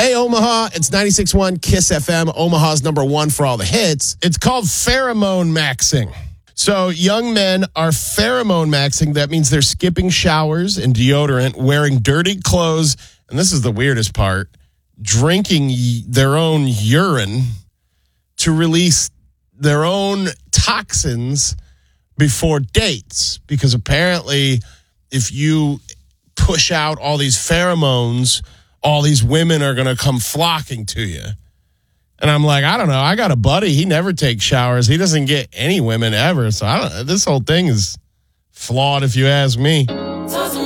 Hey, Omaha, it's 96.1 KISS FM, Omaha's number one for all the hits. It's called pheromone maxing. So young men are pheromone maxing. That means they're skipping showers and deodorant, wearing dirty clothes, and this is the weirdest part, drinking their own urine to release their own toxins before dates. Because apparently, if you push out all these pheromones, all these women are going to come flocking to you. And I'm like, I don't know. I got a buddy. He never takes showers. He doesn't get any women ever. So this whole thing is flawed if you ask me.